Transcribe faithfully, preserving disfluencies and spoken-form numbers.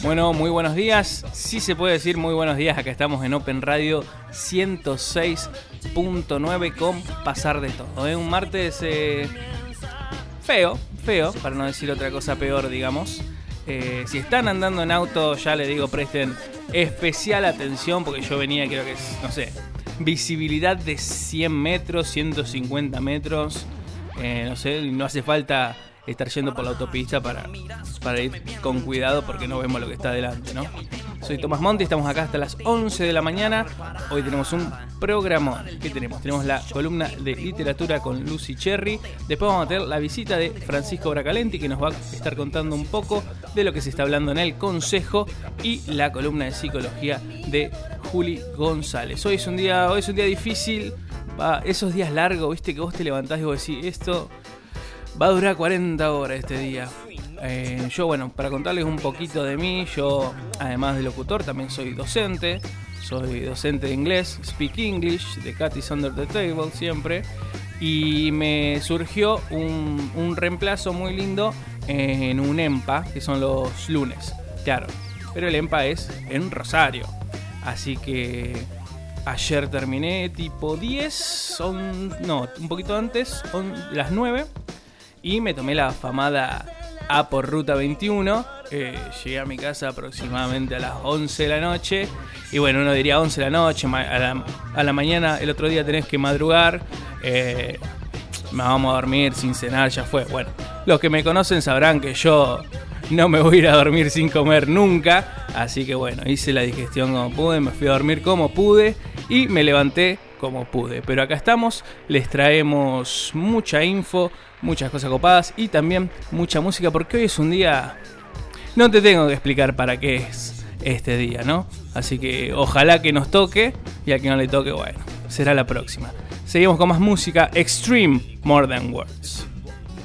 Bueno, muy buenos días. Sí se puede decir muy buenos días. Acá estamos en Open Radio ciento seis punto nueve con Pasar de Todo. ¿eh? Un martes eh, feo, feo, para no decir otra cosa peor, digamos. Eh, si están andando en auto, ya les digo, presten especial atención porque yo venía, creo que es, no sé, visibilidad de cien metros, ciento cincuenta metros. Eh, no sé, no hace falta estar yendo por la autopista para, para ir con cuidado porque no vemos lo que está adelante, ¿no? Soy Tomás Monti, estamos acá hasta las once de la mañana. Hoy tenemos un programón. ¿Qué tenemos? Tenemos la columna de literatura con Lucy Cherry. Después vamos a tener la visita de Francisco Bracalenti, que nos va a estar contando un poco de lo que se está hablando en el Consejo, y la columna de psicología de Juli González. Hoy es un día, hoy es un día difícil. Va, esos días largos, viste, que vos te levantás y vos decís, esto va a durar cuarenta horas este día. Eh, yo, bueno, para contarles un poquito de mí, yo, además de locutor, también soy docente. Soy docente de inglés, Speak English, de Cat is Under the Table, siempre. Y me surgió un, un reemplazo muy lindo en un EMPA, que son los lunes, claro. Pero el EMPA es en Rosario. Así que ayer terminé tipo diez, son, no, un poquito antes, son las nueve. Y me tomé la afamada A por Ruta veintiuno. Eh, llegué a mi casa aproximadamente a las once de la noche. Y bueno, uno diría once de la noche, a la, a la mañana el otro día tenés que madrugar. Eh, vamos a dormir sin cenar, ya fue. Bueno, los que me conocen sabrán que yo no me voy a ir a dormir sin comer nunca. Así que bueno, hice la digestión como pude, me fui a dormir como pude y me levanté como pude. Pero acá estamos, les traemos mucha info, muchas cosas copadas y también mucha música, porque hoy es un día, no te tengo que explicar para qué es este día, ¿no? Así que ojalá que nos toque, y al que no le toque, bueno, será la próxima. Seguimos con más música. Extreme, More Than Words.